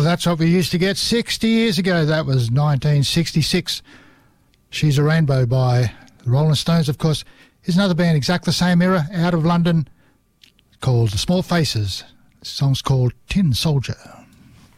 that's what we used to get 60 years ago. That was 1966. She's a Rainbow by the Rolling Stones, of course. Here's another band, exact the same era, out of London, called The Small Faces. This song's called Tin Soldier.